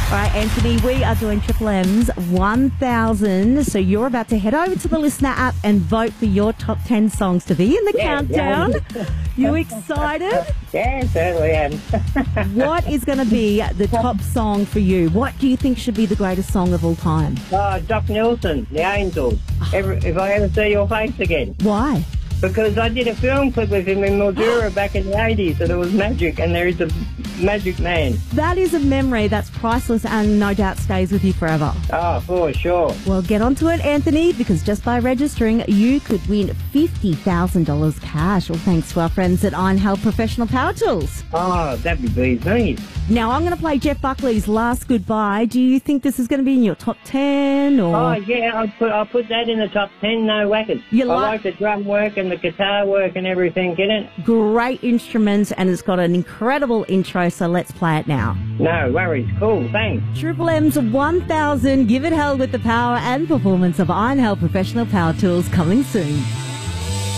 All right, Anthony, we are doing Triple M's 1,000. So you're about to head over to the Listener app and vote for your top 10 songs to be in the countdown. You excited? Yeah, certainly am. What is going to be the top song for you? What do you think should be the greatest song of all time? Doc Nelson, The Angels. If I ever see your face again. Why? Because I did a film clip with him in Mildura back in the 80s and it was magic, and there is a magic man. That is a memory that's priceless and no doubt stays with you forever. Oh, for sure. Well, get onto it, Anthony, because just by registering, you could win $50,000 cash, all thanks to our friends at Iron Health Professional Power Tools. Oh, that'd be bees knees. Now, I'm going to play Jeff Buckley's Last Goodbye. Do you think this is going to be in your top 10? Or? Oh, yeah, I'll put that in the top 10, no whackers. I like the drum work and the guitar work and everything in it. Great instruments, and it's got an incredible intro, so let's play it now. No worries. Cool, thanks. Triple M's 1,000. Give it hell with the power and performance of Iron Health Professional Power Tools coming soon.